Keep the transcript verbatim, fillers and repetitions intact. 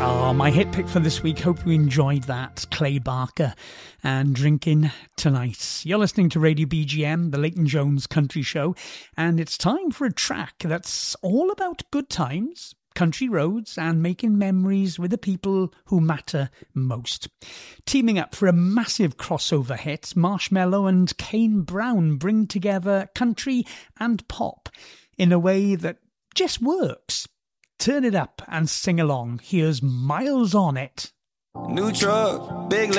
Oh, my hit pick for this week. Hope you enjoyed that. Clay Barker and Drinking Tonight. You're listening to Radio B G M, the Leighton Jones Country Show, and it's time for a track that's all about good times, country roads, and making memories with the people who matter most. Teaming up for a massive crossover hit, Marshmello and Kane Brown bring together country and pop in a way that just works. Turn it up and sing along. Here's Miles on It. New truck, big